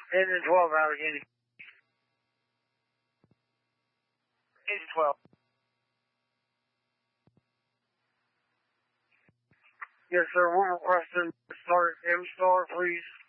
Engine 12 Allegheny. Engine 12. Yes, sir. We're requesting start M-Star, please.